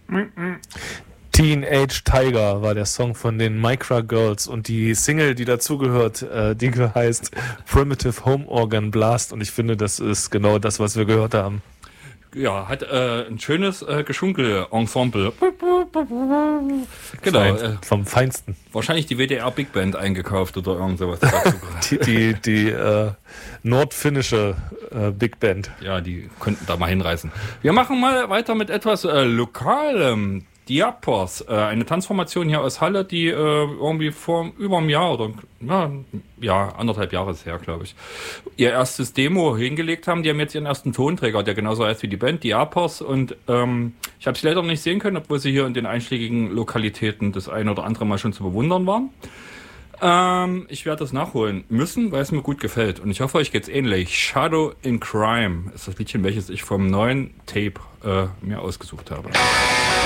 Teenage Tiger war der Song von den Micra Girls und die Single, die dazugehört, die heißt Primitive Home Organ Blast und ich finde, das ist genau das, was wir gehört haben. Ja, hat ein schönes Geschunkel-Ensemble. Genau. Vom Feinsten. Wahrscheinlich die WDR Big Band eingekauft oder irgend sowas. die nordfinnische Big Band. Ja, die könnten da mal hinreißen. Wir machen mal weiter mit etwas Lokalem. Diapos, eine Tanzformation hier aus Halle, die irgendwie vor über einem Jahr oder anderthalb Jahre ist her, glaube ich, ihr erstes Demo hingelegt haben. Die haben jetzt ihren ersten Tonträger, der genauso heißt wie die Band, Diapos. Und ich habe sie leider nicht sehen können, obwohl sie hier in den einschlägigen Lokalitäten das ein oder andere Mal schon zu bewundern waren. Ich werde das nachholen müssen, weil es mir gut gefällt. Und ich hoffe, euch geht's ähnlich. Shadow in Crime ist das Liedchen, welches ich vom neuen Tape mir ausgesucht habe.